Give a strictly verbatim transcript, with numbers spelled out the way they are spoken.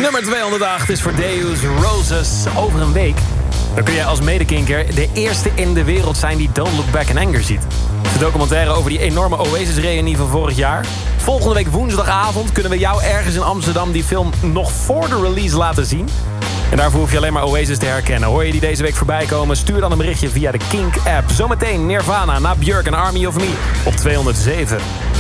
Nummer tweehonderdacht is voor Deus Roses. Over een week dan kun jij als medekinker de eerste in de wereld zijn die Don't Look Back in Anger ziet. De documentaire over die enorme Oasis-reunie van vorig jaar. Volgende week woensdagavond kunnen we jou ergens in Amsterdam die film nog voor de release laten zien. En daarvoor hoef je alleen maar Oasis te herkennen. Hoor je die deze week voorbij komen? Stuur dan een berichtje via de Kink-app. Zometeen Nirvana na Björk en Army of Me op tweehonderdzeven.